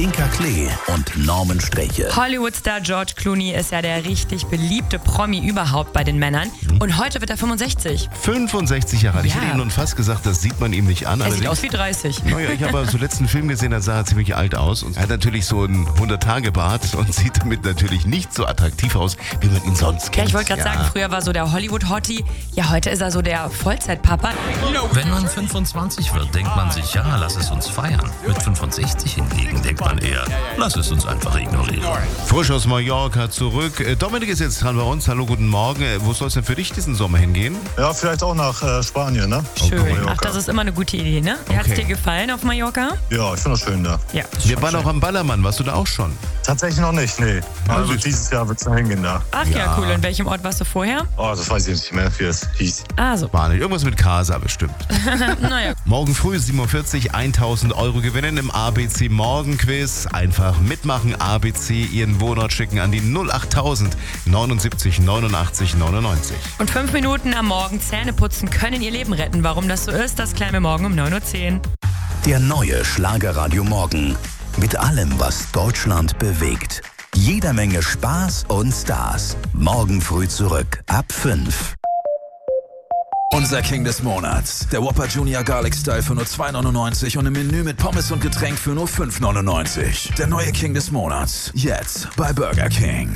Inka Klee und Norman Sträche. Hollywood-Star George Clooney ist ja der richtig beliebte Promi überhaupt bei den Männern. Und heute wird er 65. 65 Jahre alt. Ich hätte ihm nun fast gesagt, das sieht man ihm nicht an. Er sieht aus wie 30. Naja, ich habe so letzten Film gesehen, da sah er ziemlich alt aus. Und er hat natürlich so einen 100-Tage-Bart und sieht damit natürlich nicht so attraktiv aus, wie man ihn sonst kennt. Ja, ich wollte gerade sagen, früher war so der Hollywood-Hottie. Ja, heute ist er so der Vollzeitpapa. Wenn man 25 wird, denkt man sich, ja, lass es uns feiern. Mit 65 hingegen denkt man eher, lass es uns einfach ignorieren. Frisch aus Mallorca zurück. Dominik ist jetzt dran bei uns. Hallo, guten Morgen. Wo soll es denn für dich diesen Sommer hingehen? Ja, vielleicht auch nach Spanien, ne? Schön. Ach, das ist immer eine gute Idee, ne? Wie hat's dir gefallen auf Mallorca? Ja, ich finde das schön da. Ja. Wir waren auch am Ballermann. Warst du da auch schon? Tatsächlich noch nicht, nee. Also dieses Jahr wird es noch hingehen da. Ach ja, cool. In welchem Ort warst du vorher? Oh, das weiß ich nicht mehr, wie es hieß. Ah, so. War nicht. Irgendwas mit Casa bestimmt. Naja. Morgen früh 7.40 Uhr 1.000 Euro gewinnen im ABC Morgenquiz. Einfach mitmachen, ABC, Ihren Wohnort schicken an die 08000 79 89 99. Und 5 Minuten am Morgen Zähne putzen können ihr Leben retten. Warum das so ist, das klären wir morgen um 9.10 Uhr. Der neue Schlagerradio Morgen. Mit allem, was Deutschland bewegt. Jeder Menge Spaß und Stars. Morgen früh zurück, ab 5. Unser King des Monats. Der Whopper Junior Garlic Style für nur 2,99 und im Menü mit Pommes und Getränk für nur 5,99. Der neue King des Monats. Jetzt bei Burger King.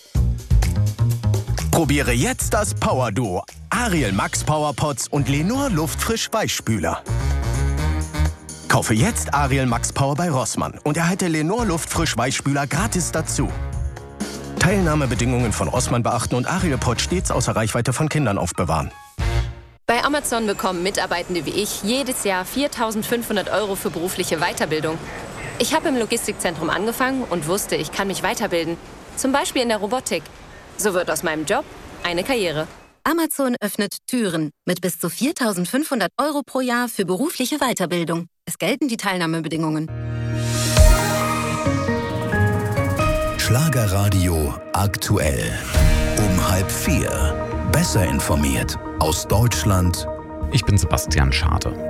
Probiere jetzt das Power Duo. Ariel Max Power Pots und Lenor Luftfrisch Weichspüler. Kaufe jetzt Ariel Max Power bei Rossmann und erhalte Lenor Luftfrisch Weichspüler gratis dazu. Teilnahmebedingungen von Rossmann beachten und Ariel Pot stets außer Reichweite von Kindern aufbewahren. Bei Amazon bekommen Mitarbeitende wie ich jedes Jahr 4.500 € für berufliche Weiterbildung. Ich habe im Logistikzentrum angefangen und wusste, ich kann mich weiterbilden. Zum Beispiel in der Robotik. So wird aus meinem Job eine Karriere. Amazon öffnet Türen mit bis zu 4.500 € pro Jahr für berufliche Weiterbildung. Es gelten die Teilnahmebedingungen. Schlagerradio aktuell. Um 3:30. Besser informiert aus Deutschland. Ich bin Sebastian Schade.